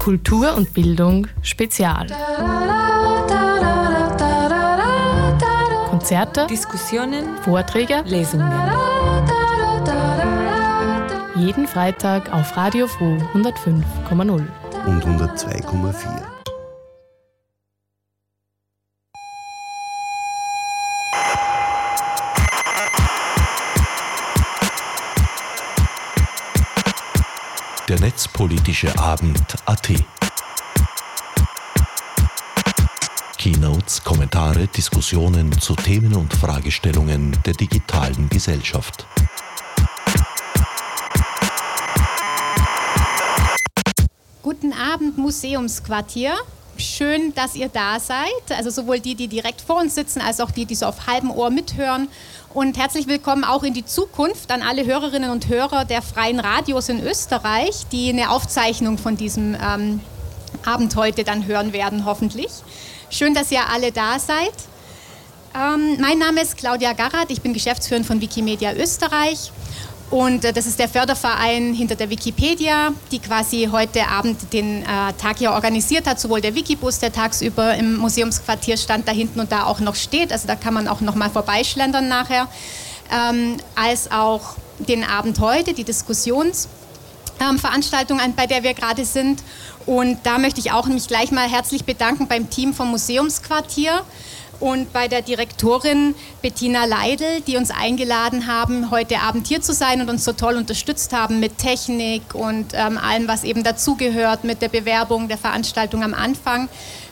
Kultur und Bildung Spezial. Konzerte, Diskussionen, Vorträge, Lesungen. Jeden Freitag auf Radio Froh 105,0 und 102,4. Der Netzpolitische Abend AT. Keynotes, Kommentare, Diskussionen zu Themen und Fragestellungen der digitalen Gesellschaft. Guten Abend, Museumsquartier. Schön, dass ihr da seid. Also sowohl die direkt vor uns sitzen, als auch die so auf halbem Ohr mithören. Und herzlich willkommen auch in die Zukunft an alle Hörerinnen und Hörer der freien Radios in Österreich, die eine Aufzeichnung von diesem Abend heute dann hören werden, hoffentlich. Schön, dass ihr alle da seid. Mein Name ist Claudia Garrath, ich bin Geschäftsführerin von Wikimedia Österreich. Und das ist der Förderverein hinter der Wikipedia, die quasi heute Abend den Tag hier organisiert hat. Sowohl der Wikibus, der tagsüber im Museumsquartier stand, da hinten und da auch noch steht. Also da kann man auch noch mal vorbeischlendern nachher. Als auch den Abend heute, die Diskussionsveranstaltung, bei der wir gerade sind. Und da möchte ich auch mich gleich mal herzlich bedanken beim Team vom Museumsquartier. Und bei der Direktorin Bettina Leidl, die uns eingeladen haben, heute Abend hier zu sein und uns so toll unterstützt haben mit Technik und allem, was eben dazugehört, mit der Bewerbung der Veranstaltung am Anfang.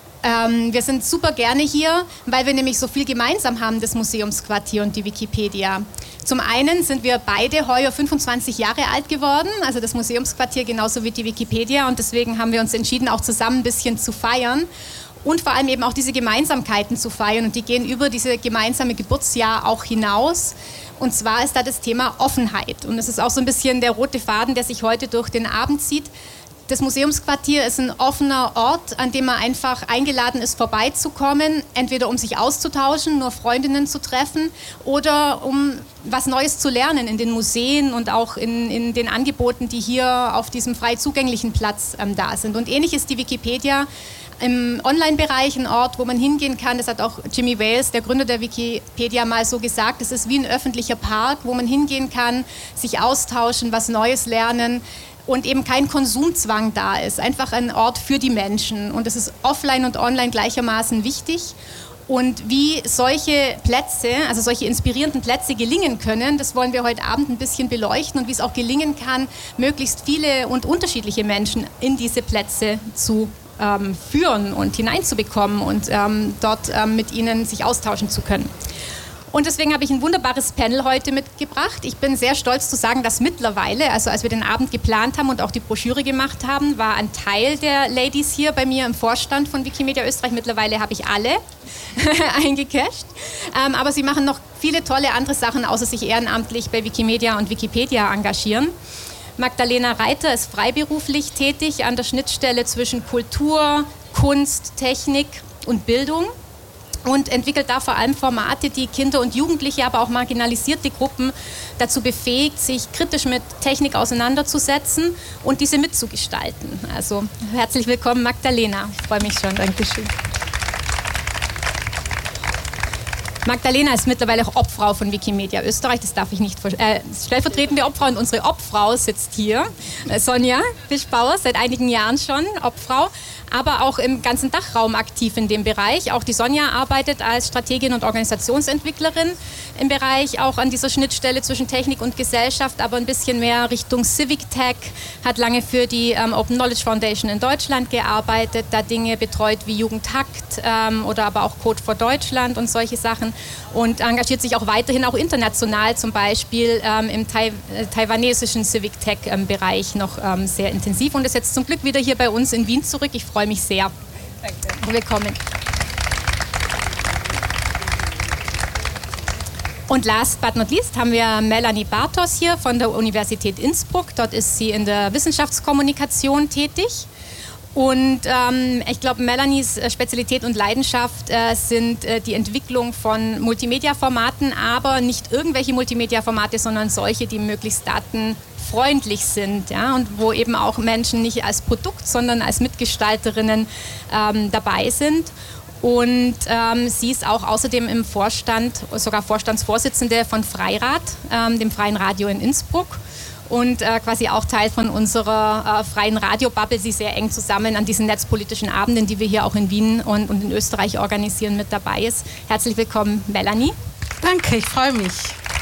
Wir sind super gerne hier, weil wir nämlich so viel gemeinsam haben, das Museumsquartier und die Wikipedia. Zum einen sind wir beide heuer 25 Jahre alt geworden, also das Museumsquartier genauso wie die Wikipedia, und deswegen haben wir uns entschieden, auch zusammen ein bisschen zu feiern. Und vor allem eben auch diese Gemeinsamkeiten zu feiern. Und die gehen über diese gemeinsame Geburtsjahr auch hinaus. Und zwar ist da das Thema Offenheit. Und das ist auch so ein bisschen der rote Faden, der sich heute durch den Abend zieht. Das Museumsquartier ist ein offener Ort, an dem man einfach eingeladen ist, vorbeizukommen. Entweder um sich auszutauschen, nur Freundinnen zu treffen, oder um was Neues zu lernen in den Museen und auch in den Angeboten, die hier auf diesem frei zugänglichen Platz da sind. Und ähnlich ist die Wikipedia im Online-Bereich ein Ort, wo man hingehen kann. Das hat auch Jimmy Wales, der Gründer der Wikipedia, mal so gesagt. Es ist wie ein öffentlicher Park, wo man hingehen kann, sich austauschen, was Neues lernen und eben kein Konsumzwang da ist. Einfach ein Ort für die Menschen. Und das ist offline und online gleichermaßen wichtig. Und wie solche Plätze, also solche inspirierenden Plätze gelingen können, das wollen wir heute Abend ein bisschen beleuchten, und wie es auch gelingen kann, möglichst viele und unterschiedliche Menschen in diese Plätze zu führen und hineinzubekommen und dort mit ihnen sich austauschen zu können. Und deswegen habe ich ein wunderbares Panel heute mitgebracht. Ich bin sehr stolz zu sagen, dass mittlerweile, also als wir den Abend geplant haben und auch die Broschüre gemacht haben, war ein Teil der Ladies hier bei mir im Vorstand von Wikimedia Österreich. Mittlerweile habe ich alle eingecasht. Aber sie machen noch viele tolle andere Sachen, außer sich ehrenamtlich bei Wikimedia und Wikipedia engagieren. Magdalena Reiter ist freiberuflich tätig an der Schnittstelle zwischen Kultur, Kunst, Technik und Bildung und entwickelt da vor allem Formate, die Kinder und Jugendliche, aber auch marginalisierte Gruppen dazu befähigt, sich kritisch mit Technik auseinanderzusetzen und diese mitzugestalten. Also herzlich willkommen, Magdalena. Ich freue mich schon. Dankeschön. Magdalena ist mittlerweile auch Obfrau von Wikimedia Österreich, das darf ich nicht stellvertretende Obfrau, und unsere Obfrau sitzt hier, Sonja Fischbauer, seit einigen Jahren schon Obfrau, aber auch im ganzen Dachraum aktiv in dem Bereich. Auch die Sonja arbeitet als Strategin und Organisationsentwicklerin im Bereich, auch an dieser Schnittstelle zwischen Technik und Gesellschaft, aber ein bisschen mehr Richtung Civic Tech, hat lange für die Open Knowledge Foundation in Deutschland gearbeitet, da Dinge betreut wie Jugendhakt oder aber auch Code for Deutschland und solche Sachen, und engagiert sich auch weiterhin auch international, zum Beispiel im taiwanesischen Civic Tech Bereich noch sehr intensiv, und ist jetzt zum Glück wieder hier bei uns in Wien zurück. Ich freue mich sehr. Danke. Willkommen. Und last but not least haben wir Melanie Bartos hier von der Universität Innsbruck. Dort ist sie in der Wissenschaftskommunikation tätig. Und ich glaube, Melanies Spezialität und Leidenschaft sind die Entwicklung von Multimedia-Formaten, aber nicht irgendwelche Multimedia-Formate, sondern solche, die möglichst datenfreundlich sind, ja, und wo eben auch Menschen nicht als Produkt, sondern als Mitgestalterinnen dabei sind. Und sie ist auch außerdem im Vorstand, sogar Vorstandsvorsitzende von Freirad, dem Freien Radio in Innsbruck. Und quasi auch Teil von unserer freien Radiobubble, sie sehr eng zusammen an diesen netzpolitischen Abenden, die wir hier auch in Wien und in Österreich organisieren, mit dabei ist. Herzlich willkommen, Melanie. Danke, ich freue mich.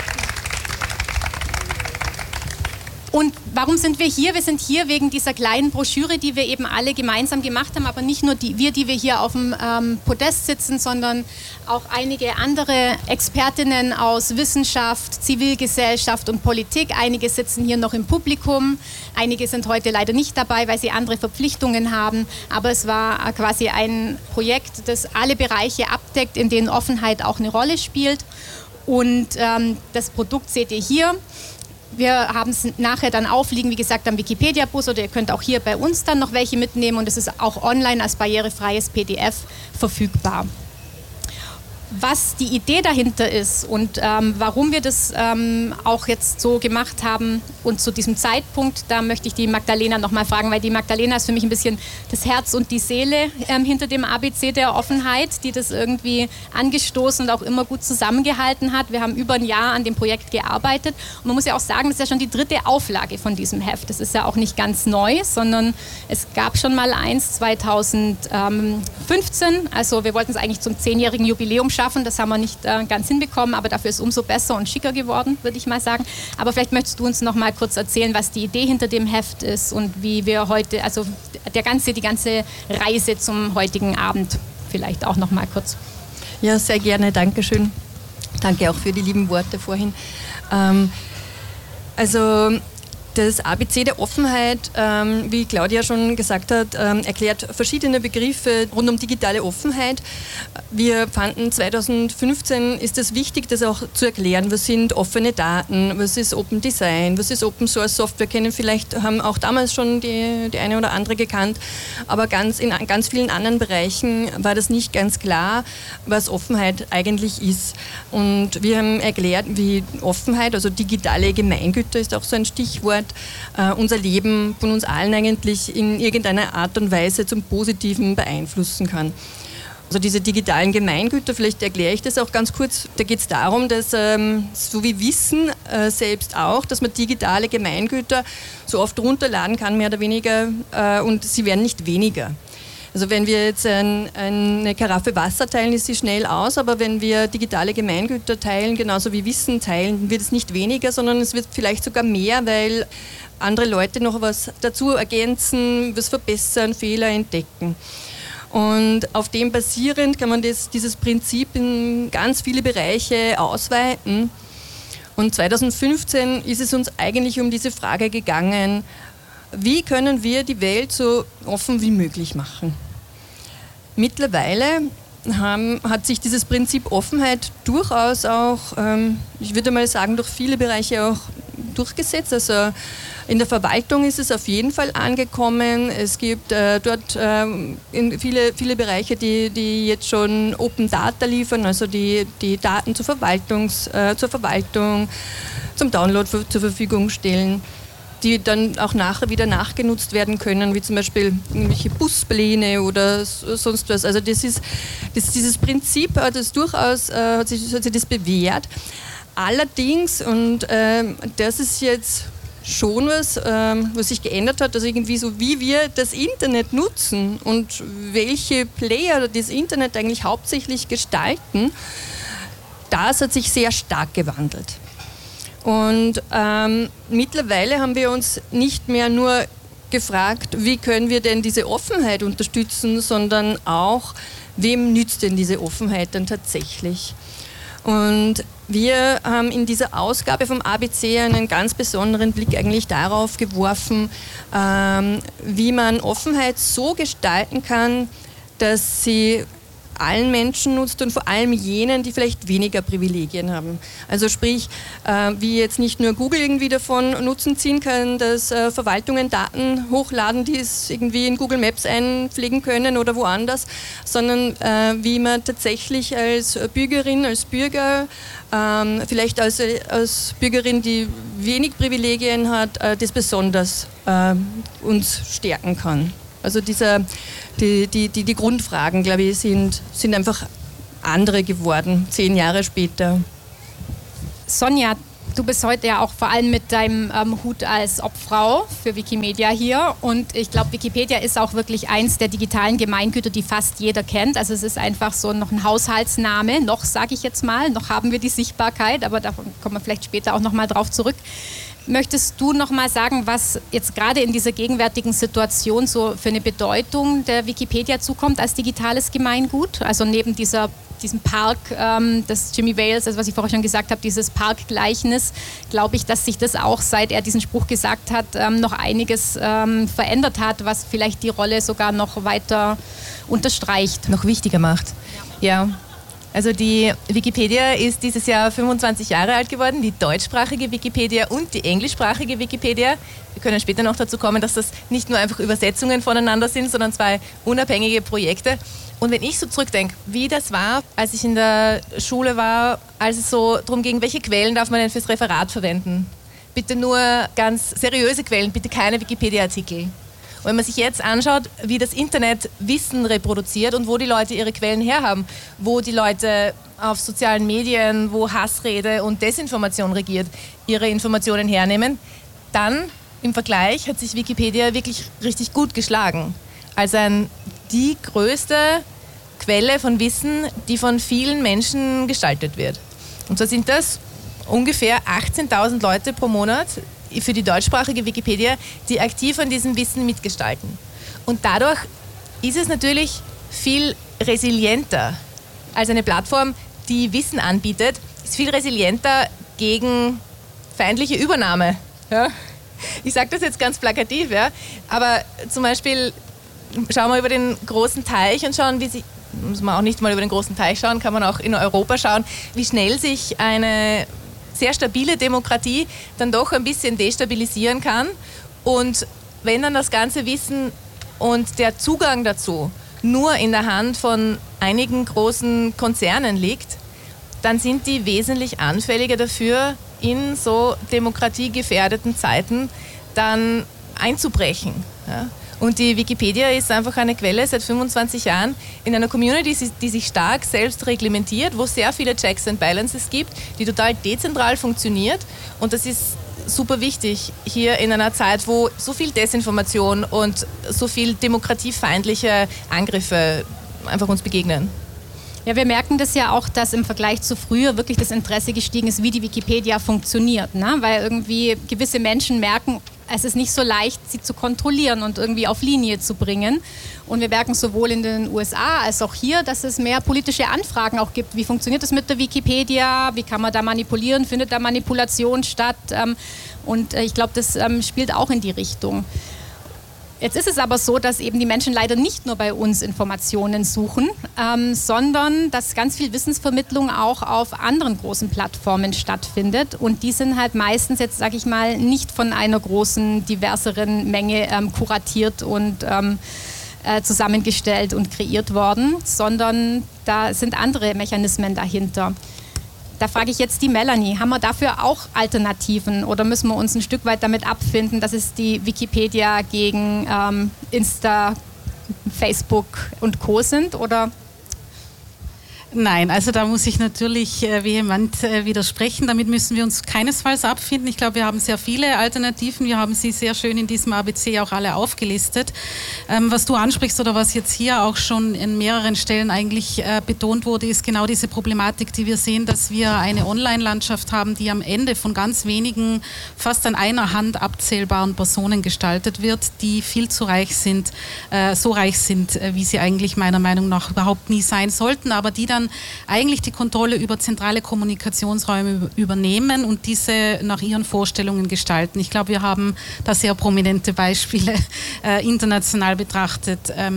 Und warum sind wir hier? Wir sind hier wegen dieser kleinen Broschüre, die wir eben alle gemeinsam gemacht haben, aber nicht nur die wir hier auf dem Podest sitzen, sondern auch einige andere Expertinnen aus Wissenschaft, Zivilgesellschaft und Politik. Einige sitzen hier noch im Publikum, einige sind heute leider nicht dabei, weil sie andere Verpflichtungen haben. Aber es war quasi ein Projekt, das alle Bereiche abdeckt, in denen Offenheit auch eine Rolle spielt. Und das Produkt seht ihr hier. Wir haben es nachher dann aufliegen, wie gesagt, am Wikipedia-Bus, oder ihr könnt auch hier bei uns dann noch welche mitnehmen, und es ist auch online als barrierefreies PDF verfügbar. Was die Idee dahinter ist und warum wir das auch jetzt so gemacht haben und zu diesem Zeitpunkt, da möchte ich die Magdalena nochmal fragen, weil die Magdalena ist für mich ein bisschen das Herz und die Seele hinter dem ABC der Offenheit, die das irgendwie angestoßen und auch immer gut zusammengehalten hat. Wir haben über ein Jahr an dem Projekt gearbeitet und man muss ja auch sagen, das ist ja schon die 3. Auflage von diesem Heft. Das ist ja auch nicht ganz neu, sondern es gab schon mal eins 2015, also wir wollten es eigentlich zum 10-jährigen Jubiläum schaffen. Das haben wir nicht ganz hinbekommen, aber dafür ist es umso besser und schicker geworden, würde ich mal sagen. Aber vielleicht möchtest du uns noch mal kurz erzählen, was die Idee hinter dem Heft ist und wie wir heute, also die ganze Reise zum heutigen Abend vielleicht auch noch mal kurz. Ja, sehr gerne, danke schön. Danke auch für die lieben Worte vorhin. Das ABC der Offenheit, wie Claudia schon gesagt hat, erklärt verschiedene Begriffe rund um digitale Offenheit. Wir fanden 2015 ist es wichtig, das auch zu erklären. Was sind offene Daten? Was ist Open Design? Was ist Open Source Software? Haben auch damals schon die eine oder andere gekannt. Aber in ganz vielen anderen Bereichen war das nicht ganz klar, was Offenheit eigentlich ist. Und wir haben erklärt, wie Offenheit, also digitale Gemeingüter ist auch so ein Stichwort, unser Leben von uns allen eigentlich in irgendeiner Art und Weise zum Positiven beeinflussen kann. Also diese digitalen Gemeingüter, vielleicht erkläre ich das auch ganz kurz, da geht es darum, dass, so wie Wissen selbst auch, dass man digitale Gemeingüter so oft runterladen kann, mehr oder weniger, und sie werden nicht weniger. Also wenn wir jetzt eine Karaffe Wasser teilen, ist sie schnell aus, aber wenn wir digitale Gemeingüter teilen, genauso wie Wissen teilen, wird es nicht weniger, sondern es wird vielleicht sogar mehr, weil andere Leute noch was dazu ergänzen, was verbessern, Fehler entdecken. Und auf dem basierend kann man dieses Prinzip in ganz viele Bereiche ausweiten. Und 2015 ist es uns eigentlich um diese Frage gegangen, wie können wir die Welt so offen wie möglich machen? Mittlerweile hat sich dieses Prinzip Offenheit durchaus auch, ich würde mal sagen, durch viele Bereiche auch durchgesetzt. Also in der Verwaltung ist es auf jeden Fall angekommen. Es gibt dort viele Bereiche, die jetzt schon Open Data liefern, also die Daten zur Verwaltung, zum Download zur Verfügung stellen, die dann auch nachher wieder nachgenutzt werden können, wie zum Beispiel irgendwelche Buspläne oder sonst was. Also dieses Prinzip hat sich das bewährt. Allerdings, und das ist jetzt schon was sich geändert hat, also irgendwie so, wie wir das Internet nutzen und welche Player das Internet eigentlich hauptsächlich gestalten, das hat sich sehr stark gewandelt. Und mittlerweile haben wir uns nicht mehr nur gefragt, wie können wir denn diese Offenheit unterstützen, sondern auch, wem nützt denn diese Offenheit dann tatsächlich? Und wir haben in dieser Ausgabe vom ABC einen ganz besonderen Blick eigentlich darauf geworfen, wie man Offenheit so gestalten kann, dass sie allen Menschen nutzt und vor allem jenen, die vielleicht weniger Privilegien haben. Also sprich, wie jetzt nicht nur Google irgendwie davon Nutzen ziehen kann, dass Verwaltungen Daten hochladen, die es irgendwie in Google Maps einpflegen können oder woanders, sondern wie man tatsächlich als Bürgerin, als Bürger, vielleicht als Bürgerin, die wenig Privilegien hat, das besonders uns stärken kann. Also die Grundfragen, glaube ich, sind einfach andere geworden, 10 Jahre später. Sonja, du bist heute ja auch vor allem mit deinem Hut als Obfrau für Wikimedia hier und ich glaube, Wikipedia ist auch wirklich eins der digitalen Gemeingüter, die fast jeder kennt. Also es ist einfach so noch ein Haushaltsname, noch sage ich jetzt mal, noch haben wir die Sichtbarkeit, aber da kommen wir vielleicht später auch nochmal drauf zurück. Möchtest du noch mal sagen, was jetzt gerade in dieser gegenwärtigen Situation so für eine Bedeutung der Wikipedia zukommt als digitales Gemeingut? Also neben diesem Park des Jimmy Wales, also was ich vorher schon gesagt habe, dieses Parkgleichnis, glaube ich, dass sich das auch, seit er diesen Spruch gesagt hat, noch einiges verändert hat, was vielleicht die Rolle sogar noch weiter unterstreicht. Noch wichtiger macht. Ja. Also die Wikipedia ist dieses Jahr 25 Jahre alt geworden, die deutschsprachige Wikipedia und die englischsprachige Wikipedia. Wir können später noch dazu kommen, dass das nicht nur einfach Übersetzungen voneinander sind, sondern 2 unabhängige Projekte. Und wenn ich so zurückdenke, wie das war, als ich in der Schule war, als es so darum ging, welche Quellen darf man denn fürs Referat verwenden? Bitte nur ganz seriöse Quellen, bitte keine Wikipedia-Artikel. Und wenn man sich jetzt anschaut, wie das Internet Wissen reproduziert und wo die Leute ihre Quellen herhaben, wo die Leute auf sozialen Medien, wo Hassrede und Desinformation regiert, ihre Informationen hernehmen, dann im Vergleich hat sich Wikipedia wirklich richtig gut geschlagen. Als die größte Quelle von Wissen, die von vielen Menschen gestaltet wird. Und so sind das ungefähr 18.000 Leute pro Monat für die deutschsprachige Wikipedia, die aktiv an diesem Wissen mitgestalten. Und dadurch ist es natürlich viel resilienter als eine Plattform, die Wissen anbietet, ist viel resilienter gegen feindliche Übernahme. Ja? Ich sage das jetzt ganz plakativ, ja? Aber zum Beispiel schauen wir über den großen Teich und schauen, muss man auch nicht mal über den großen Teich schauen, kann man auch in Europa schauen, wie schnell sich eine sehr stabile Demokratie dann doch ein bisschen destabilisieren kann. Und wenn dann das ganze Wissen und der Zugang dazu nur in der Hand von einigen großen Konzernen liegt, dann sind die wesentlich anfälliger dafür, in so demokratiegefährdeten Zeiten dann einzubrechen. Ja? Und die Wikipedia ist einfach eine Quelle seit 25 Jahren in einer Community, die sich stark selbst reglementiert, wo es sehr viele Checks and Balances gibt, die total dezentral funktioniert. Und das ist super wichtig hier in einer Zeit, wo so viel Desinformation und so viel demokratiefeindliche Angriffe einfach uns begegnen. Ja, wir merken das ja auch, dass im Vergleich zu früher wirklich das Interesse gestiegen ist, wie die Wikipedia funktioniert, ne? Weil irgendwie gewisse Menschen merken, es ist nicht so leicht, sie zu kontrollieren und irgendwie auf Linie zu bringen. Und wir merken sowohl in den USA als auch hier, dass es mehr politische Anfragen auch gibt. Wie funktioniert das mit der Wikipedia? Wie kann man da manipulieren? Findet da Manipulation statt? Und ich glaube, das spielt auch in die Richtung. Jetzt ist es aber so, dass eben die Menschen leider nicht nur bei uns Informationen suchen, sondern dass ganz viel Wissensvermittlung auch auf anderen großen Plattformen stattfindet. Und die sind halt meistens jetzt, sage ich mal, nicht von einer großen, diverseren Menge kuratiert und zusammengestellt und kreiert worden, sondern da sind andere Mechanismen dahinter. Da frage ich jetzt die Melanie, haben wir dafür auch Alternativen oder müssen wir uns ein Stück weit damit abfinden, dass es die Wikipedia gegen Insta, Facebook und Co. sind, oder? Nein, also da muss ich natürlich vehement widersprechen. Damit müssen wir uns keinesfalls abfinden. Ich glaube, wir haben sehr viele Alternativen. Wir haben sie sehr schön in diesem ABC auch alle aufgelistet. Was du ansprichst oder was jetzt hier auch schon in mehreren Stellen eigentlich betont wurde, ist genau diese Problematik, die wir sehen, dass wir eine Online-Landschaft haben, die am Ende von ganz wenigen, fast an einer Hand abzählbaren Personen gestaltet wird, die viel zu reich sind, so reich sind, wie sie eigentlich meiner Meinung nach überhaupt nie sein sollten, aber die dann dann eigentlich die Kontrolle über zentrale Kommunikationsräume übernehmen und diese nach ihren Vorstellungen gestalten. Ich glaube, wir haben da sehr prominente Beispiele international betrachtet,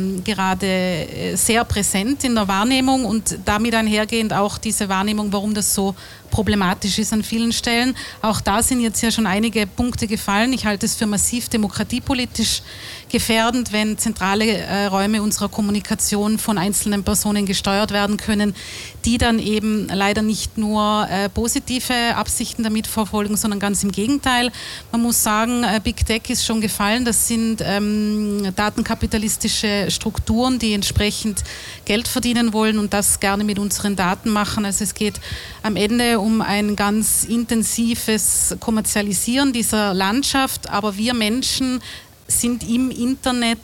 gerade sehr präsent in der Wahrnehmung und damit einhergehend auch diese Wahrnehmung, warum das so problematisch ist an vielen Stellen. Auch da sind jetzt ja schon einige Punkte gefallen. Ich halte es für massiv demokratiepolitisch gefährdend, wenn zentrale Räume unserer Kommunikation von einzelnen Personen gesteuert werden können, die dann eben leider nicht nur positive Absichten damit verfolgen, sondern ganz im Gegenteil. Man muss sagen, Big Tech ist schon gefallen. Das sind datenkapitalistische Strukturen, die entsprechend Geld verdienen wollen und das gerne mit unseren Daten machen. Also es geht am Ende um ein ganz intensives Kommerzialisieren dieser Landschaft, aber wir Menschen sind im Internet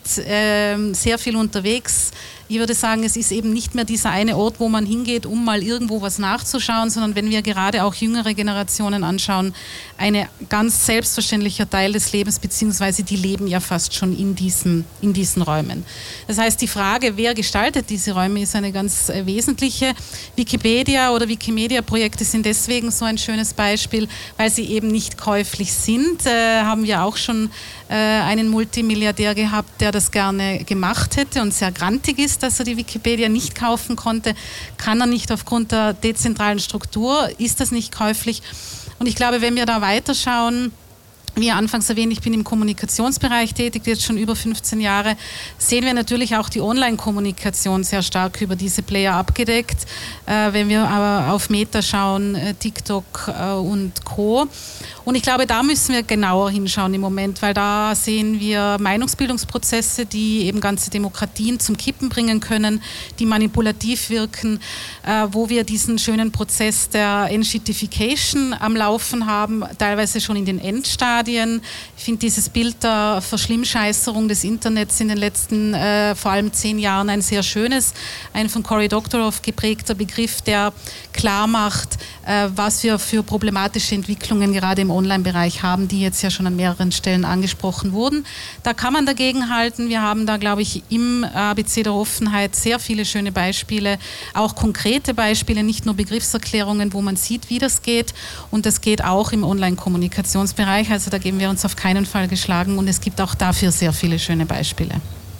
sehr viel unterwegs. Ich würde sagen, es ist eben nicht mehr dieser eine Ort, wo man hingeht, um mal irgendwo was nachzuschauen, sondern wenn wir gerade auch jüngere Generationen anschauen, ein ganz selbstverständlicher Teil des Lebens, beziehungsweise die leben ja fast schon in diesen Räumen. Das heißt, die Frage, wer gestaltet diese Räume, ist eine ganz wesentliche. Wikipedia oder Wikimedia-Projekte sind deswegen so ein schönes Beispiel, weil sie eben nicht käuflich sind. Haben wir auch schon einen Multimilliardär gehabt, der das gerne gemacht hätte und sehr grantig ist, dass er die Wikipedia nicht kaufen konnte, kann er nicht aufgrund der dezentralen Struktur, ist das nicht käuflich. Und ich glaube, wenn wir da weiterschauen, wie anfangs erwähnt, ich bin im Kommunikationsbereich tätig, jetzt schon über 15 Jahre, sehen wir natürlich auch die Online-Kommunikation sehr stark über diese Player abgedeckt. Wenn wir aber auf Meta schauen, TikTok und Co. Und ich glaube, da müssen wir genauer hinschauen im Moment, weil da sehen wir Meinungsbildungsprozesse, die eben ganze Demokratien zum Kippen bringen können, die manipulativ wirken, wo wir diesen schönen Prozess der Enshittification am Laufen haben, teilweise schon in den Endstadien. Ich finde dieses Bild der Verschlimmscheißerung des Internets in den letzten vor allem 10 Jahren ein sehr schönes, ein von Cory Doctorow geprägter Begriff, der klar macht, was wir für problematische Entwicklungen gerade im Online-Bereich haben, die jetzt ja schon an mehreren Stellen angesprochen wurden. Da kann man dagegen halten. Wir haben da, glaube ich, im ABC der Offenheit sehr viele schöne Beispiele, auch konkrete Beispiele, nicht nur Begriffserklärungen, wo man sieht, wie das geht. Und das geht auch im Online-Kommunikationsbereich. Also da geben wir uns auf keinen Fall geschlagen und es gibt auch dafür sehr viele schöne Beispiele.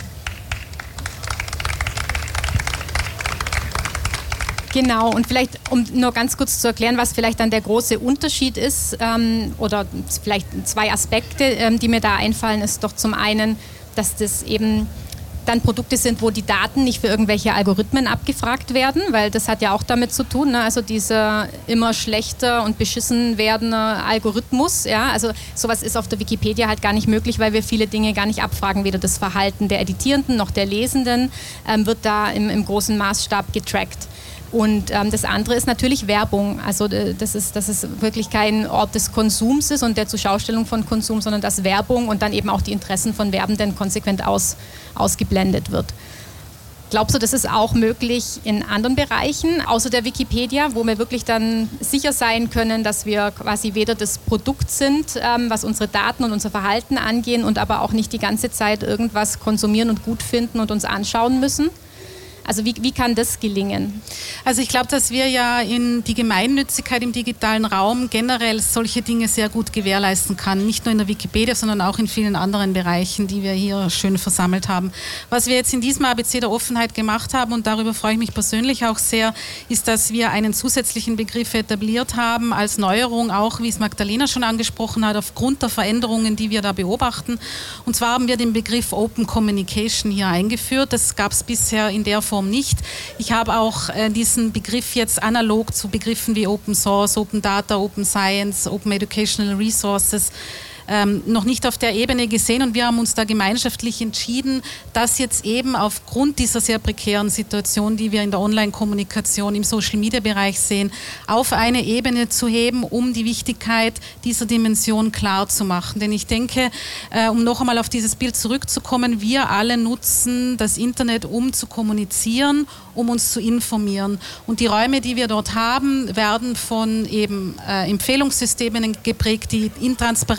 Genau, und vielleicht, um nur ganz kurz zu erklären, was vielleicht dann der große Unterschied ist, oder vielleicht 2 Aspekte, die mir da einfallen, ist doch zum einen, dass das eben dann Produkte sind, wo die Daten nicht für irgendwelche Algorithmen abgefragt werden, weil das hat ja auch damit zu tun, ne? Also dieser immer schlechter und beschissen werdende Algorithmus, ja, also sowas ist auf der Wikipedia halt gar nicht möglich, weil wir viele Dinge gar nicht abfragen, weder das Verhalten der Editierenden noch der Lesenden wird da im großen Maßstab getrackt. Und das andere ist natürlich Werbung, also dass es wirklich kein Ort des Konsums ist und der Zuschaustellung von Konsum, sondern dass Werbung und dann eben auch die Interessen von Werbenden konsequent ausgeblendet wird. Glaubst du, das ist auch möglich in anderen Bereichen, außer der Wikipedia, wo wir wirklich dann sicher sein können, dass wir quasi weder das Produkt sind, was unsere Daten und unser Verhalten angehen und aber auch nicht die ganze Zeit irgendwas konsumieren und gut finden und uns anschauen müssen? Also wie kann das gelingen? Also ich glaube, dass wir ja in die Gemeinnützigkeit im digitalen Raum generell solche Dinge sehr gut gewährleisten kann. Nicht nur in der Wikipedia, sondern auch in vielen anderen Bereichen, die wir hier schön versammelt haben. Was wir jetzt in diesem ABC der Offenheit gemacht haben, und darüber freue ich mich persönlich auch sehr, ist, dass wir einen zusätzlichen Begriff etabliert haben, als Neuerung auch, wie es Magdalena schon angesprochen hat, aufgrund der Veränderungen, die wir da beobachten. Und zwar haben wir den Begriff Open Communication hier eingeführt. Das gab es bisher in der Form nicht. Ich habe auch diesen Begriff jetzt analog zu Begriffen wie Open Source, Open Data, Open Science, Open Educational Resources noch nicht auf der Ebene gesehen und wir haben uns da gemeinschaftlich entschieden, das jetzt eben aufgrund dieser sehr prekären Situation, die wir in der Online-Kommunikation im Social-Media-Bereich sehen, auf eine Ebene zu heben, um die Wichtigkeit dieser Dimension klar zu machen. Denn ich denke, um noch einmal auf dieses Bild zurückzukommen, wir alle nutzen das Internet, um zu kommunizieren, um uns zu informieren. Und die Räume, die wir dort haben, werden von eben Empfehlungssystemen geprägt, die intransparent sind,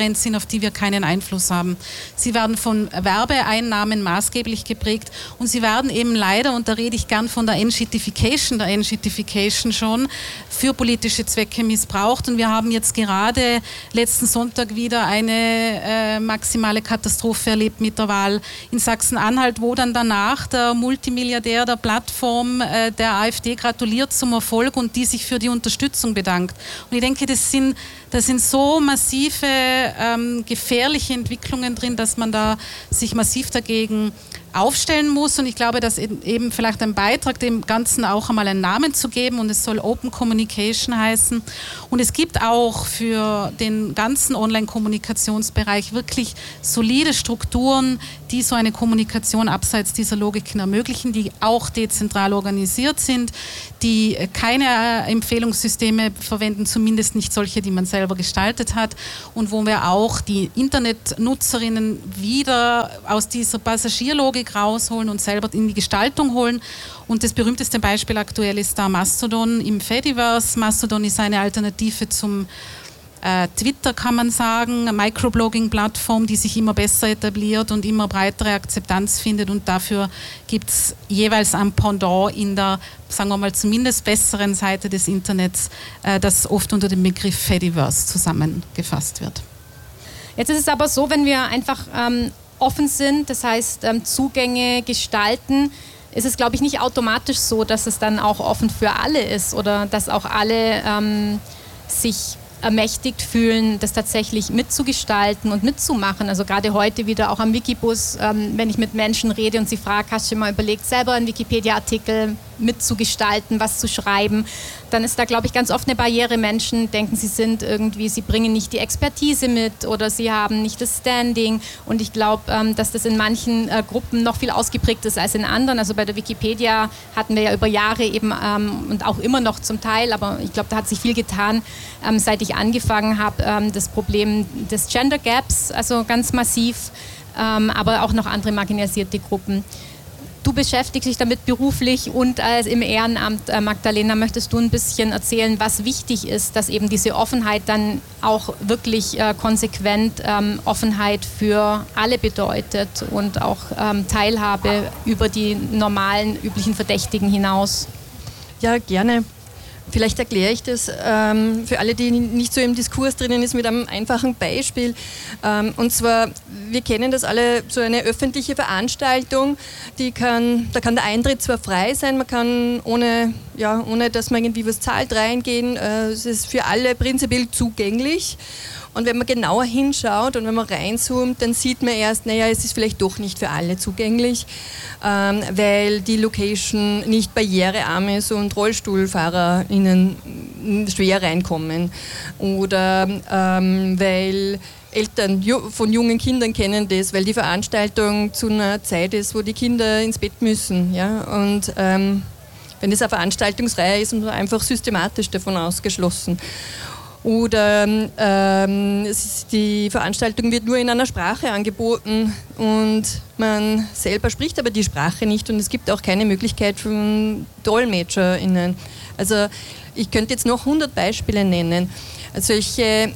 auf die wir keinen Einfluss haben. Sie werden von Werbeeinnahmen maßgeblich geprägt und sie werden eben leider, und da rede ich gern von der Entschittification schon, für politische Zwecke missbraucht. Und wir haben jetzt gerade letzten Sonntag wieder eine maximale Katastrophe erlebt mit der Wahl in Sachsen-Anhalt, wo dann danach der Multimilliardär der Plattform der AfD gratuliert zum Erfolg und die sich für die Unterstützung bedankt. Und ich denke, das sind so massive, gefährliche Entwicklungen drin, dass man da sich massiv dagegen aufstellen muss. Und ich glaube, dass eben vielleicht ein Beitrag, dem Ganzen auch einmal einen Namen zu geben, und es soll Open Communication heißen. Und es gibt auch für den ganzen Online-Kommunikationsbereich wirklich solide Strukturen, die so eine Kommunikation abseits dieser Logiken ermöglichen, die auch dezentral organisiert sind, die keine Empfehlungssysteme verwenden, zumindest nicht solche, die man selber gestaltet hat, und wo wir auch die Internetnutzerinnen wieder aus dieser Passagierlogik rausholen und selber in die Gestaltung holen. Und das berühmteste Beispiel aktuell ist da Mastodon im Fediverse. Mastodon ist eine Alternative zum Twitter, kann man sagen, eine Microblogging-Plattform, die sich immer besser etabliert und immer breitere Akzeptanz findet, und dafür gibt es jeweils ein Pendant in der, sagen wir mal, zumindest besseren Seite des Internets, das oft unter dem Begriff Fediverse zusammengefasst wird. Jetzt ist es aber so, wenn wir einfach offen sind, das heißt Zugänge gestalten, ist es, glaube ich, nicht automatisch so, dass es dann auch offen für alle ist oder dass auch alle sich ermächtigt fühlen, das tatsächlich mitzugestalten und mitzumachen. Also gerade heute wieder auch am Wikibus, wenn ich mit Menschen rede und sie frage, hast du dir mal überlegt, selber einen Wikipedia-Artikel mitzugestalten, was zu schreiben, dann ist da, glaube ich, ganz oft eine Barriere. Menschen denken, sie bringen nicht die Expertise mit oder sie haben nicht das Standing, und ich glaube, dass das in manchen Gruppen noch viel ausgeprägt ist als in anderen. Also bei der Wikipedia hatten wir ja über Jahre eben und auch immer noch zum Teil, aber ich glaube, da hat sich viel getan, seit ich angefangen habe, das Problem des Gender Gaps, also ganz massiv, aber auch noch andere marginalisierte Gruppen. Du beschäftigst dich damit beruflich und im Ehrenamt. Magdalena, möchtest du ein bisschen erzählen, was wichtig ist, dass eben diese Offenheit dann auch wirklich konsequent Offenheit für alle bedeutet und auch Teilhabe über die normalen, üblichen Verdächtigen hinaus? Ja, gerne. Vielleicht erkläre ich das für alle, die nicht so im Diskurs drinnen ist, mit einem einfachen Beispiel. Und zwar, wir kennen das alle, so eine öffentliche Veranstaltung, da kann der Eintritt zwar frei sein, man kann ohne dass man irgendwie was zahlt reingehen, es ist für alle prinzipiell zugänglich. Und wenn man genauer hinschaut und wenn man reinzoomt, dann sieht man erst, es ist vielleicht doch nicht für alle zugänglich, weil die Location nicht barrierearm ist und RollstuhlfahrerInnen schwer reinkommen. Oder weil Eltern von jungen Kindern kennen das, weil die Veranstaltung zu einer Zeit ist, wo die Kinder ins Bett müssen. Ja? Und wenn das eine Veranstaltungsreihe ist, und einfach systematisch davon ausgeschlossen. Oder die Veranstaltung wird nur in einer Sprache angeboten und man selber spricht aber die Sprache nicht, und es gibt auch keine Möglichkeit von DolmetscherInnen. Also ich könnte jetzt noch 100 Beispiele nennen. Solche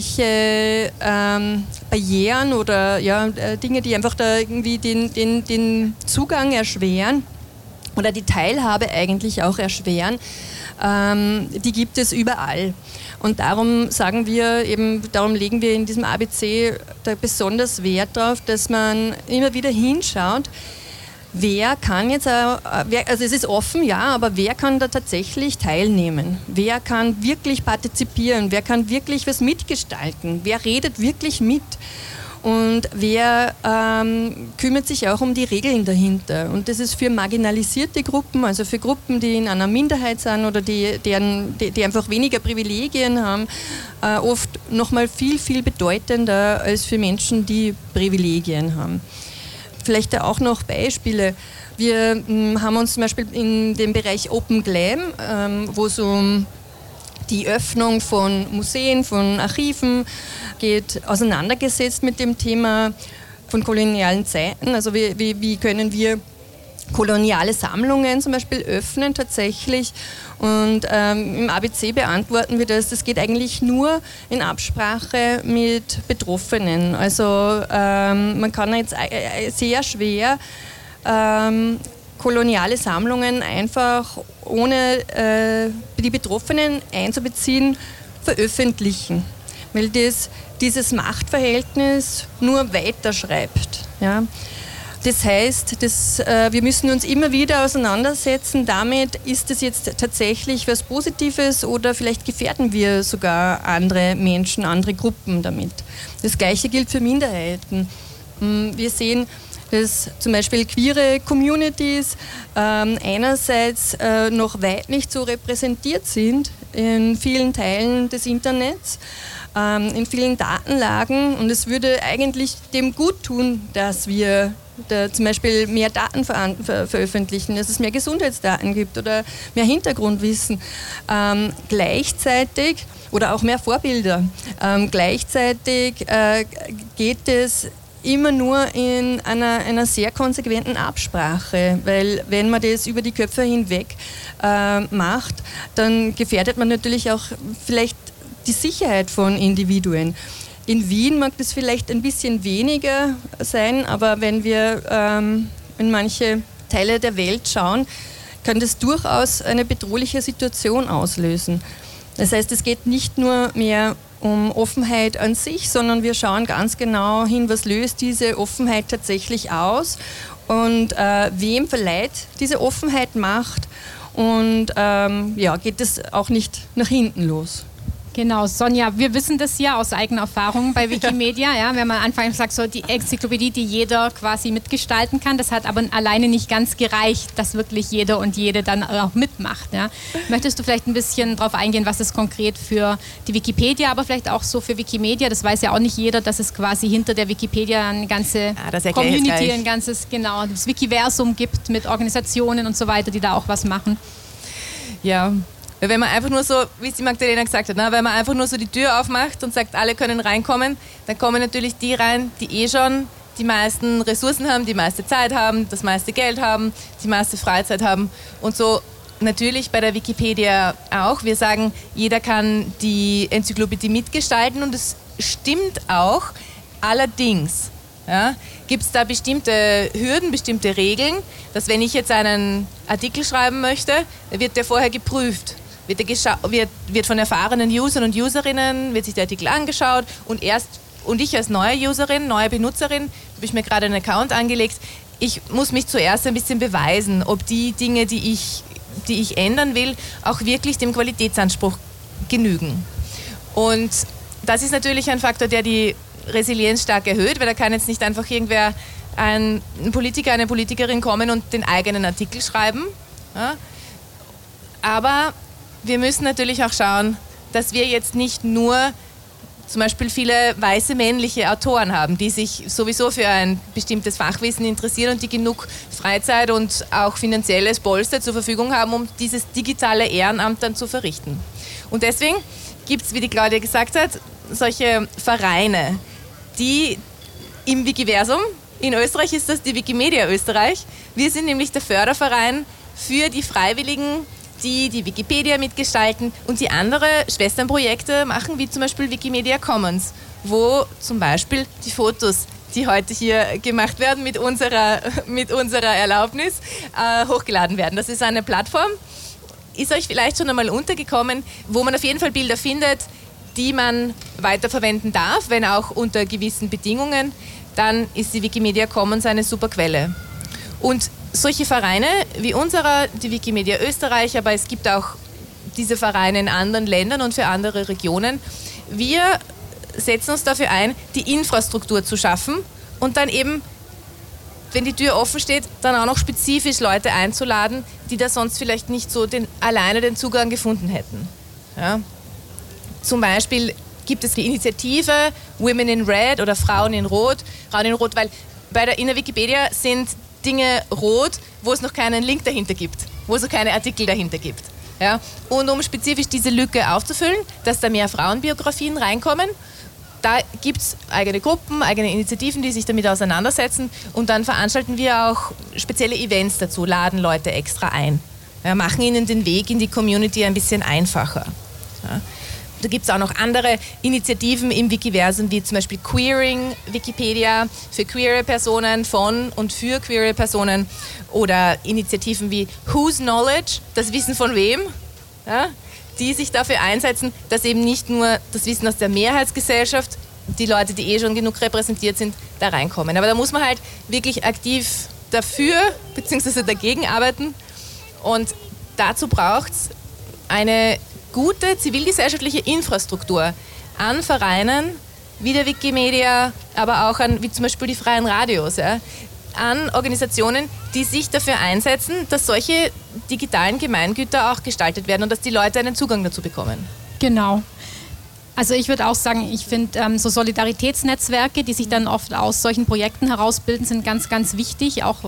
Barrieren oder Dinge, die einfach da irgendwie den Zugang erschweren oder die Teilhabe eigentlich auch erschweren, die gibt es überall. Und darum legen wir in diesem ABC da besonders Wert darauf, dass man immer wieder hinschaut, wer kann jetzt, also es ist offen, ja, aber wer kann da tatsächlich teilnehmen? Wer kann wirklich partizipieren? Wer kann wirklich was mitgestalten? Wer redet wirklich mit? Und wer kümmert sich auch um die Regeln dahinter? Und das ist für marginalisierte Gruppen, also für Gruppen, die in einer Minderheit sind oder die einfach weniger Privilegien haben, oft nochmal viel, viel bedeutender als für Menschen, die Privilegien haben. Vielleicht auch noch Beispiele. Wir haben uns zum Beispiel in dem Bereich Open Glam, wo es um die Öffnung von Museen, von Archiven geht, auseinandergesetzt mit dem Thema von kolonialen Zeiten. Also wie können wir koloniale Sammlungen zum Beispiel öffnen tatsächlich. Und im ABC beantworten wir das. Das geht eigentlich nur in Absprache mit Betroffenen. Also man kann jetzt sehr schwer koloniale Sammlungen einfach ohne die Betroffenen einzubeziehen veröffentlichen, weil dieses Machtverhältnis nur weiterschreibt. Ja. Das heißt, wir müssen uns immer wieder auseinandersetzen damit, ist das jetzt tatsächlich was Positives oder vielleicht gefährden wir sogar andere Menschen, andere Gruppen damit. Das Gleiche gilt für Minderheiten. Wir sehen, dass zum Beispiel queere Communities einerseits noch weit nicht so repräsentiert sind in vielen Teilen des Internets, in vielen Datenlagen, und es würde eigentlich dem gut tun, dass wir zum Beispiel mehr Daten veröffentlichen, dass es mehr Gesundheitsdaten gibt oder mehr Hintergrundwissen. Gleichzeitig, oder auch mehr Vorbilder, gleichzeitig geht es immer nur in einer sehr konsequenten Absprache, weil wenn man das über die Köpfe hinweg macht, dann gefährdet man natürlich auch vielleicht die Sicherheit von Individuen. In Wien mag das vielleicht ein bisschen weniger sein, aber wenn wir in manche Teile der Welt schauen, kann das durchaus eine bedrohliche Situation auslösen. Das heißt, es geht nicht nur mehr um Offenheit an sich, sondern wir schauen ganz genau hin, was löst diese Offenheit tatsächlich aus und wem verleiht diese Offenheit Macht, und geht es auch nicht nach hinten los. Genau, Sonja, wir wissen das ja aus eigener Erfahrung bei Wikimedia. Ja, wenn man anfangs sagt, so die Enzyklopädie, die jeder quasi mitgestalten kann, das hat aber alleine nicht ganz gereicht, dass wirklich jeder und jede dann auch mitmacht. Ja. Möchtest du vielleicht ein bisschen darauf eingehen, was es konkret für die Wikipedia, aber vielleicht auch so für Wikimedia, das weiß ja auch nicht jeder, dass es quasi hinter der Wikipedia eine ganze Community, ein ganzes, genau, das Wikiversum gibt mit Organisationen und so weiter, die da auch was machen. Ja. Wenn man einfach nur so, wie es die Magdalena gesagt hat, wenn man einfach nur so die Tür aufmacht und sagt, alle können reinkommen, dann kommen natürlich die rein, die schon die meisten Ressourcen haben, die meiste Zeit haben, das meiste Geld haben, die meiste Freizeit haben. Und so natürlich bei der Wikipedia auch. Wir sagen, jeder kann die Enzyklopädie mitgestalten, und es stimmt auch. Allerdings gibt es da bestimmte Hürden, bestimmte Regeln, dass wenn ich jetzt einen Artikel schreiben möchte, wird der vorher geprüft. Wird von erfahrenen Usern und Userinnen, wird sich der Artikel angeschaut, und ich als neue Userin, neue Benutzerin, habe ich mir gerade einen Account angelegt, ich muss mich zuerst ein bisschen beweisen, ob die Dinge, die ich ändern will, auch wirklich dem Qualitätsanspruch genügen. Und das ist natürlich ein Faktor, der die Resilienz stark erhöht, weil da kann jetzt nicht einfach irgendwer, ein Politiker, eine Politikerin kommen und den eigenen Artikel schreiben. Ja. Aber wir müssen natürlich auch schauen, dass wir jetzt nicht nur zum Beispiel viele weiße männliche Autoren haben, die sich sowieso für ein bestimmtes Fachwissen interessieren und die genug Freizeit und auch finanzielles Polster zur Verfügung haben, um dieses digitale Ehrenamt dann zu verrichten. Und deswegen gibt es, wie die Claudia gesagt hat, solche Vereine, die im Wikiversum, in Österreich ist das die Wikimedia Österreich, wir sind nämlich der Förderverein für die Freiwilligen, die die Wikipedia mitgestalten und die andere Schwesternprojekte machen, wie zum Beispiel Wikimedia Commons, wo zum Beispiel die Fotos, die heute hier gemacht werden mit unserer Erlaubnis, hochgeladen werden. Das ist eine Plattform, ist euch vielleicht schon einmal untergekommen, wo man auf jeden Fall Bilder findet, die man weiterverwenden darf, wenn auch unter gewissen Bedingungen. Dann ist die Wikimedia Commons eine super Quelle. Und solche Vereine wie unserer, die Wikimedia Österreich, aber es gibt auch diese Vereine in anderen Ländern und für andere Regionen. Wir setzen uns dafür ein, die Infrastruktur zu schaffen und dann eben, wenn die Tür offen steht, dann auch noch spezifisch Leute einzuladen, die da sonst vielleicht nicht so alleine den Zugang gefunden hätten. Ja. Zum Beispiel gibt es die Initiative Women in Red oder Frauen in Rot. Frauen in Rot, weil in der Wikipedia sind Dinge rot, wo es noch keinen Link dahinter gibt, wo es noch keine Artikel dahinter gibt. Ja? Und um spezifisch diese Lücke aufzufüllen, dass da mehr Frauenbiografien reinkommen, da gibt es eigene Gruppen, eigene Initiativen, die sich damit auseinandersetzen und dann veranstalten wir auch spezielle Events dazu, laden Leute extra ein, ja, machen ihnen den Weg in die Community ein bisschen einfacher. Ja. Da gibt es auch noch andere Initiativen im Wikiversum, wie zum Beispiel Queering Wikipedia für queere Personen, von und für queere Personen, oder Initiativen wie Whose Knowledge, das Wissen von wem, ja, die sich dafür einsetzen, dass eben nicht nur das Wissen aus der Mehrheitsgesellschaft, die Leute, die schon genug repräsentiert sind, da reinkommen. Aber da muss man halt wirklich aktiv dafür bzw. dagegen arbeiten, und dazu braucht es eine gute zivilgesellschaftliche Infrastruktur an Vereinen wie der Wikimedia, aber auch an, wie zum Beispiel die freien Radios, ja, an Organisationen, die sich dafür einsetzen, dass solche digitalen Gemeingüter auch gestaltet werden und dass die Leute einen Zugang dazu bekommen. Genau. Also ich würde auch sagen, ich finde so Solidaritätsnetzwerke, die sich dann oft aus solchen Projekten herausbilden, sind ganz, ganz wichtig, auch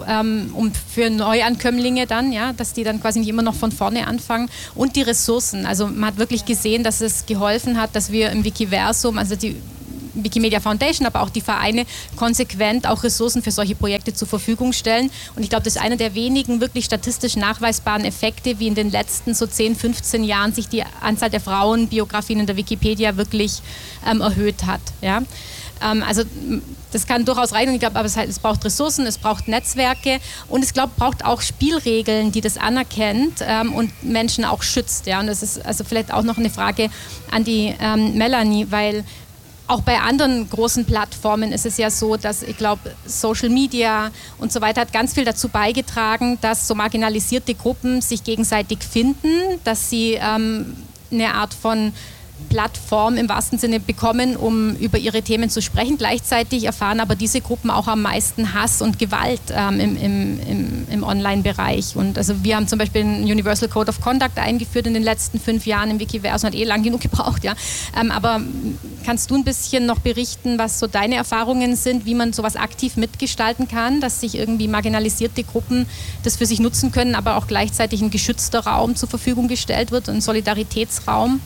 für Neuankömmlinge dann, ja, dass die dann quasi nicht immer noch von vorne anfangen. Und die Ressourcen. Also man hat wirklich gesehen, dass es geholfen hat, dass wir im Wikiversum, also die Wikimedia Foundation, aber auch die Vereine konsequent auch Ressourcen für solche Projekte zur Verfügung stellen. Und ich glaube, das ist einer der wenigen wirklich statistisch nachweisbaren Effekte, wie in den letzten so 10, 15 Jahren sich die Anzahl der Frauenbiografien in der Wikipedia wirklich erhöht hat. Ja? Also das kann durchaus reichen. Ich glaube, aber es braucht Ressourcen, es braucht Netzwerke und es braucht auch Spielregeln, die das anerkennt und Menschen auch schützt. Ja? Und das ist also vielleicht auch noch eine Frage an die Melanie, weil auch bei anderen großen Plattformen ist es ja so, dass ich glaube, Social Media und so weiter hat ganz viel dazu beigetragen, dass so marginalisierte Gruppen sich gegenseitig finden, dass sie eine Art von Plattform im wahrsten Sinne bekommen, um über ihre Themen zu sprechen. Gleichzeitig erfahren aber diese Gruppen auch am meisten Hass und Gewalt im Online-Bereich. Und also wir haben zum Beispiel einen Universal Code of Conduct eingeführt in den letzten 5 Jahren im Wikiversum, hat lang genug gebraucht, ja. Aber kannst du ein bisschen noch berichten, was so deine Erfahrungen sind, wie man sowas aktiv mitgestalten kann, dass sich irgendwie marginalisierte Gruppen das für sich nutzen können, aber auch gleichzeitig ein geschützter Raum zur Verfügung gestellt wird, ein Solidaritätsraum,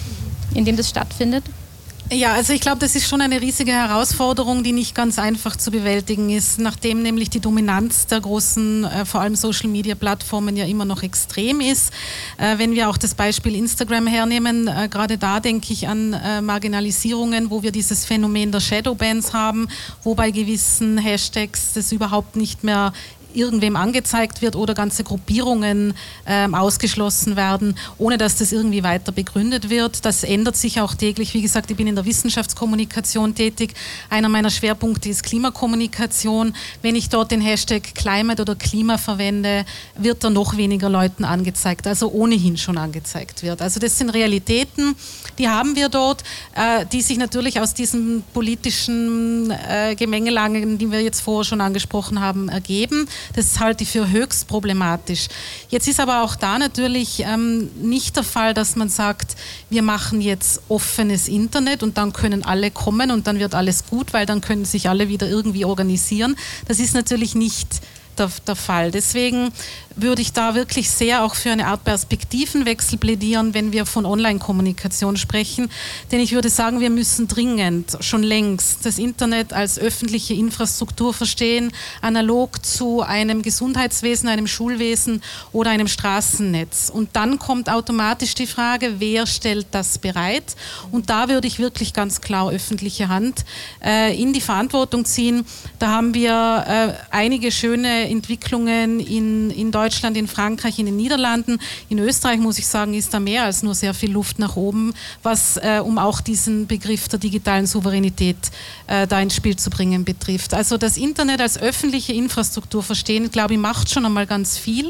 in dem das stattfindet? Ja, also ich glaube, das ist schon eine riesige Herausforderung, die nicht ganz einfach zu bewältigen ist, nachdem nämlich die Dominanz der großen, vor allem Social-Media-Plattformen ja immer noch extrem ist. Wenn wir auch das Beispiel Instagram hernehmen, gerade da denke ich an Marginalisierungen, wo wir dieses Phänomen der Shadowbans haben, wo bei gewissen Hashtags das überhaupt nicht mehr irgendwem angezeigt wird oder ganze Gruppierungen ausgeschlossen werden, ohne dass das irgendwie weiter begründet wird. Das ändert sich auch täglich. Wie gesagt, ich bin in der Wissenschaftskommunikation tätig. Einer meiner Schwerpunkte ist Klimakommunikation. Wenn ich dort den Hashtag Climate oder Klima verwende, wird er noch weniger Leuten angezeigt, also ohnehin schon angezeigt wird. Also das sind Realitäten, die haben wir dort, die sich natürlich aus diesen politischen Gemengelagen, die wir jetzt vorher schon angesprochen haben, ergeben. Das halte ich für höchst problematisch. Jetzt ist aber auch da natürlich nicht der Fall, dass man sagt, wir machen jetzt offenes Internet und dann können alle kommen und dann wird alles gut, weil dann können sich alle wieder irgendwie organisieren. Das ist natürlich nicht der Fall. Deswegen würde ich da wirklich sehr auch für eine Art Perspektivenwechsel plädieren, wenn wir von Online-Kommunikation sprechen. Denn ich würde sagen, wir müssen dringend, schon längst, das Internet als öffentliche Infrastruktur verstehen, analog zu einem Gesundheitswesen, einem Schulwesen oder einem Straßennetz. Und dann kommt automatisch die Frage, wer stellt das bereit? Und da würde ich wirklich ganz klar öffentliche Hand in die Verantwortung ziehen. Da haben wir einige schöne Entwicklungen in Deutschland, in Frankreich, in den Niederlanden. In Österreich, muss ich sagen, ist da mehr als nur sehr viel Luft nach oben, was um auch diesen Begriff der digitalen Souveränität da ins Spiel zu bringen betrifft. Also das Internet als öffentliche Infrastruktur verstehen, glaube ich, macht schon einmal ganz viel.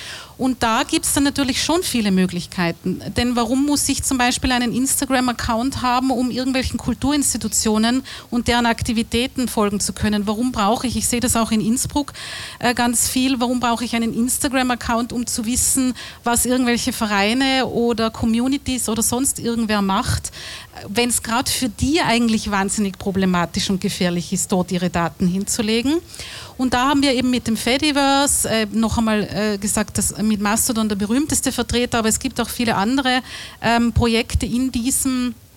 Und da gibt es dann natürlich schon viele Möglichkeiten. Denn warum muss ich zum Beispiel einen Instagram-Account haben, um irgendwelchen Kulturinstitutionen und deren Aktivitäten folgen zu können? Warum brauche ich sehe das auch in Innsbruck ganz viel, warum brauche ich einen Instagram-Account, um zu wissen, was irgendwelche Vereine oder Communities oder sonst irgendwer macht, wenn es gerade für die eigentlich wahnsinnig problematisch und gefährlich ist, dort ihre Daten hinzulegen. Und da haben wir eben mit dem Fediverse, noch einmal gesagt, dass mit Mastodon der berühmteste Vertreter, aber es gibt auch viele andere Projekte in diesem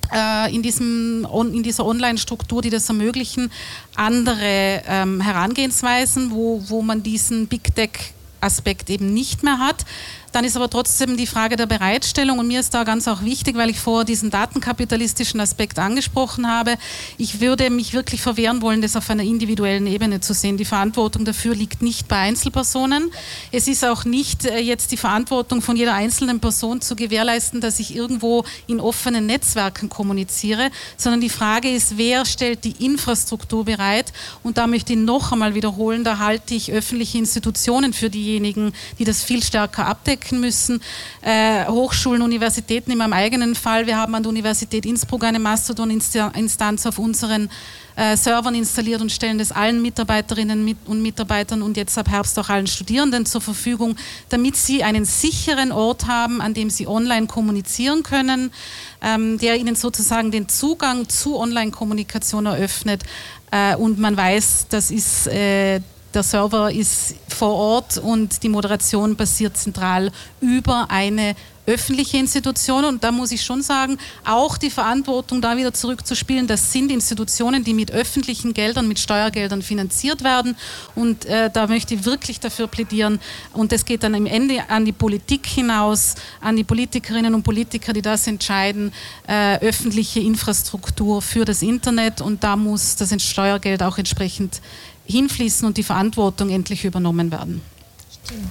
in dieser Online-Struktur, die das ermöglichen, andere Herangehensweisen, wo man diesen Big Tech-Aspekt eben nicht mehr hat. Dann ist aber trotzdem die Frage der Bereitstellung, und mir ist da ganz auch wichtig, weil ich vorher diesen datenkapitalistischen Aspekt angesprochen habe, ich würde mich wirklich verwehren wollen, das auf einer individuellen Ebene zu sehen. Die Verantwortung dafür liegt nicht bei Einzelpersonen. Es ist auch nicht jetzt die Verantwortung von jeder einzelnen Person zu gewährleisten, dass ich irgendwo in offenen Netzwerken kommuniziere, sondern die Frage ist, wer stellt die Infrastruktur bereit? Und da möchte ich noch einmal wiederholen, da halte ich öffentliche Institutionen für diejenigen, die das viel stärker abdecken müssen. Hochschulen, Universitäten in meinem eigenen Fall. Wir haben an der Universität Innsbruck eine Mastodon-Instanz auf unseren Servern installiert und stellen das allen Mitarbeiterinnen und Mitarbeitern und jetzt ab Herbst auch allen Studierenden zur Verfügung, damit sie einen sicheren Ort haben, an dem sie online kommunizieren können, der ihnen sozusagen den Zugang zu Online-Kommunikation eröffnet, und man weiß, das ist der Server ist vor Ort und die Moderation passiert zentral über eine öffentliche Institution, und da muss ich schon sagen, auch die Verantwortung da wieder zurückzuspielen, das sind Institutionen, die mit öffentlichen Geldern, mit Steuergeldern finanziert werden, und da möchte ich wirklich dafür plädieren, und das geht dann am Ende an die Politik hinaus, an die Politikerinnen und Politiker, die das entscheiden, öffentliche Infrastruktur für das Internet, und da muss das Steuergeld auch entsprechend hinfließen und die Verantwortung endlich übernommen werden. Stimmt.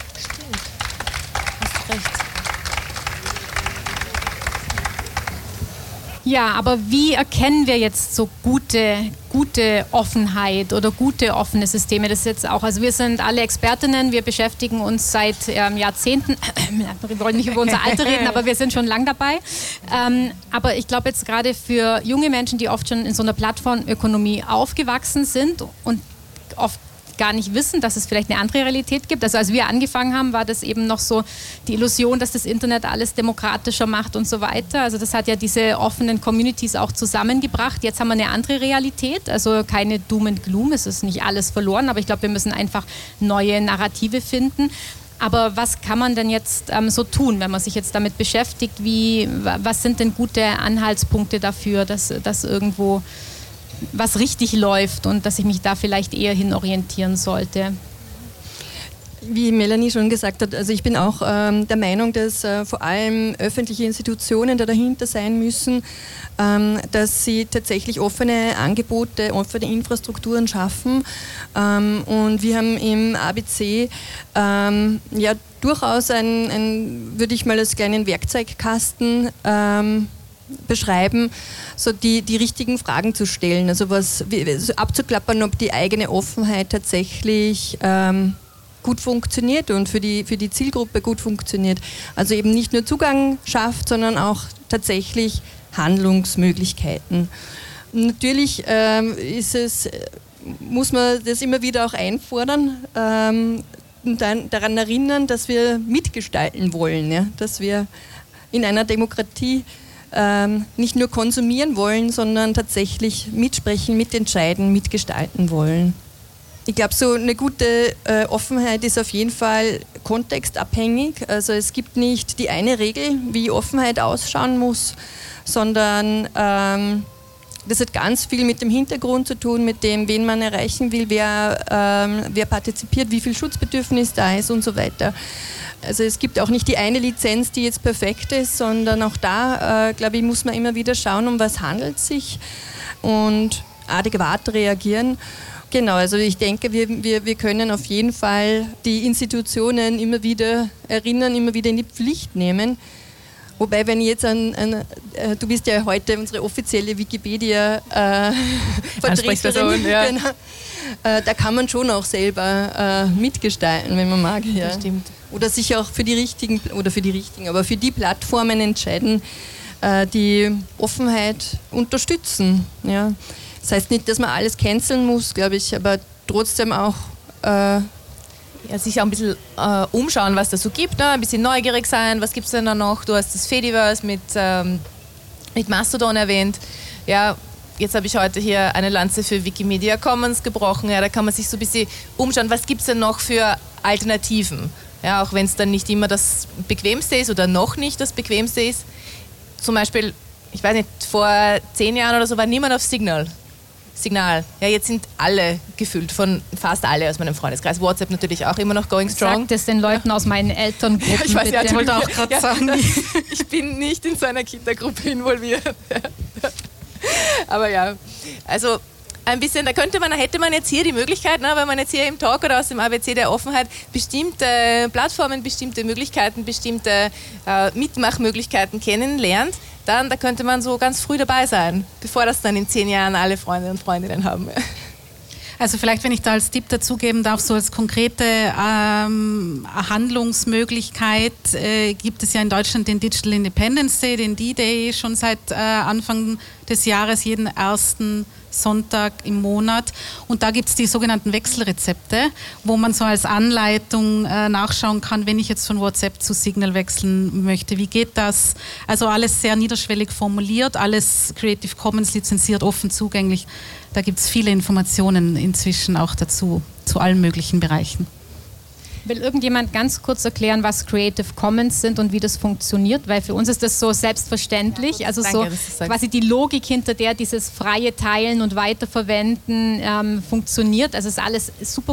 Hast recht. Ja, aber wie erkennen wir jetzt so gute Offenheit oder gute offene Systeme? Das ist jetzt auch, also wir sind alle Expertinnen, wir beschäftigen uns seit Jahrzehnten, wir wollen nicht über unser Alter reden, aber wir sind schon lang dabei. Aber ich glaube jetzt gerade für junge Menschen, die oft schon in so einer Plattformökonomie aufgewachsen sind und oft gar nicht wissen, dass es vielleicht eine andere Realität gibt. Also als wir angefangen haben, war das eben noch so die Illusion, dass das Internet alles demokratischer macht und so weiter. Also das hat ja diese offenen Communities auch zusammengebracht. Jetzt haben wir eine andere Realität, also keine Doom and Gloom, es ist nicht alles verloren, aber ich glaube, wir müssen einfach neue Narrative finden. Aber was kann man denn jetzt so tun, wenn man sich jetzt damit beschäftigt? Was sind denn gute Anhaltspunkte dafür, dass irgendwo was richtig läuft und dass ich mich da vielleicht eher hin orientieren sollte? Wie Melanie schon gesagt hat, also ich bin auch der Meinung, dass vor allem öffentliche Institutionen da dahinter sein müssen, dass sie tatsächlich offene Angebote, offene Infrastrukturen schaffen. Und wir haben im ABC durchaus würde ich mal als kleinen Werkzeugkasten beschreiben, so die richtigen Fragen zu stellen, also abzuklappern, ob die eigene Offenheit tatsächlich gut funktioniert und für die Zielgruppe gut funktioniert. Also eben nicht nur Zugang schafft, sondern auch tatsächlich Handlungsmöglichkeiten. Natürlich muss man das immer wieder auch einfordern und dann daran erinnern, dass wir mitgestalten wollen, ja? Dass wir in einer Demokratie nicht nur konsumieren wollen, sondern tatsächlich mitsprechen, mitentscheiden, mitgestalten wollen. Ich glaube, so eine gute Offenheit ist auf jeden Fall kontextabhängig. Also es gibt nicht die eine Regel, wie Offenheit ausschauen muss, sondern das hat ganz viel mit dem Hintergrund zu tun, mit dem, wen man erreichen will, wer partizipiert, wie viel Schutzbedürfnis da ist und so weiter. Also es gibt auch nicht die eine Lizenz, die jetzt perfekt ist, sondern auch da, glaube ich, muss man immer wieder schauen, um was handelt es sich und adäquat reagieren. Genau, also ich denke, wir können auf jeden Fall die Institutionen immer wieder erinnern, immer wieder in die Pflicht nehmen. Wobei, wenn ich jetzt du bist ja heute unsere offizielle Wikipedia-Vertreterin, ja. Genau, da kann man schon auch selber mitgestalten, wenn man mag. Ja. Das stimmt. Oder sich auch für die Plattformen entscheiden, die Offenheit unterstützen. Ja. Das heißt nicht, dass man alles canceln muss, glaube ich, aber trotzdem auch sich auch ein bisschen umschauen, was da so gibt, ne? Ein bisschen neugierig sein, was gibt es denn da noch? Du hast das Fediverse mit Mastodon erwähnt. Ja, jetzt habe ich heute hier eine Lanze für Wikimedia Commons gebrochen. Ja, da kann man sich so ein bisschen umschauen, was gibt es denn noch für Alternativen? Ja, auch wenn es dann nicht immer das Bequemste ist oder noch nicht das Bequemste ist. Zum Beispiel ich weiß nicht, vor 10 Jahren oder so war niemand auf Signal. Ja, jetzt sind alle gefüllt, von fast alle aus meinem Freundeskreis. WhatsApp natürlich auch immer noch going strong. Sagt es den Leuten aus meinen Elterngruppen. Ich weiß, bitte. ich wollte auch gerade sagen. Ich bin nicht in so einer Kindergruppe involviert. Aber ja, also ein bisschen, hätte man jetzt hier die Möglichkeit, wenn man jetzt hier im Talk oder aus dem ABC der Offenheit bestimmte Plattformen, bestimmte Möglichkeiten, bestimmte Mitmachmöglichkeiten kennenlernt, dann da könnte man so ganz früh dabei sein, bevor das dann in 10 Jahren alle Freunde und Freundinnen haben. Also vielleicht, wenn ich da als Tipp dazugeben darf, so als konkrete Handlungsmöglichkeit gibt es ja in Deutschland den Digital Independence Day, den D-Day, schon seit Anfang des Jahres, jeden ersten Sonntag im Monat. Und da gibt es die sogenannten Wechselrezepte, wo man so als Anleitung nachschauen kann, wenn ich jetzt von WhatsApp zu Signal wechseln möchte. Wie geht das? Also alles sehr niederschwellig formuliert, alles Creative Commons lizenziert, offen zugänglich. Da gibt es viele Informationen inzwischen auch dazu, zu allen möglichen Bereichen. Will irgendjemand ganz kurz erklären, was Creative Commons sind und wie das funktioniert? Weil für uns ist das so selbstverständlich. Ja, also danke, so quasi die Logik, hinter der dieses freie Teilen und Weiterverwenden funktioniert. Also ist alles super